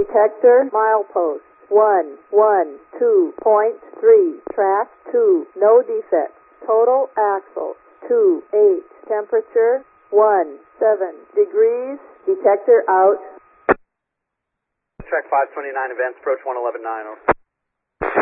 Detector milepost 112.3. Track 2. No defects. Total axle 28. Temperature 17 degrees. Detector out. Track 529, advance approach 111.9.